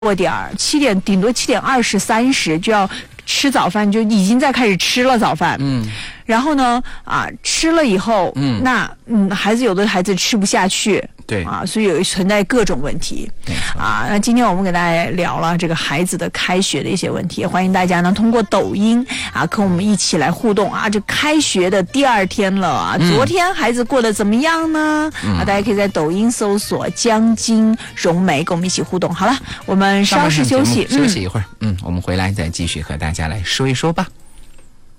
过点儿，7点顶多7点20、30就要吃早饭，就已经在开始吃了早饭。然后呢，吃了以后，有的孩子吃不下去， 对所以存在各种问题那今天我们给大家聊了这个孩子的开学的一些问题，欢迎大家呢通过抖音跟我们一起来互动这开学的第2天了昨天孩子过得怎么样呢？大家可以在抖音搜索江津荣美，跟我们一起互动。好了，我们稍事休息， 休息一会儿，我们回来再继续和大家来说一说吧。